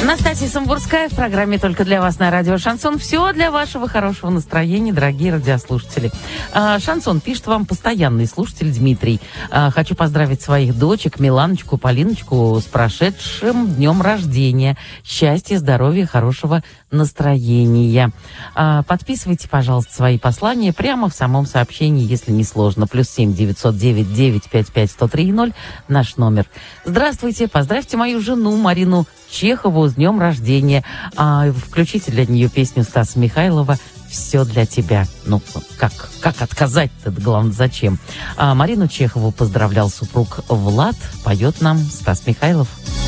Настасья Самбурская в программе «Только для вас» на радио «Шансон». Все для вашего хорошего настроения, дорогие радиослушатели. «Шансон» пишет вам постоянный слушатель Дмитрий. Хочу поздравить своих дочек, Миланочку, Полиночку, с прошедшим днем рождения. Счастья, здоровья, хорошего настроения. Подписывайте, пожалуйста, свои послания прямо в самом сообщении, если не сложно. +7 909 955 103 наш номер. Здравствуйте, поздравьте мою жену Марину Чехову с днем рождения. Включите для нее песню Стаса Михайлова «Все для тебя». Ну, как отказать-то, главное, зачем? Марину Чехову поздравлял супруг Влад. Поет нам Стас Михайлов.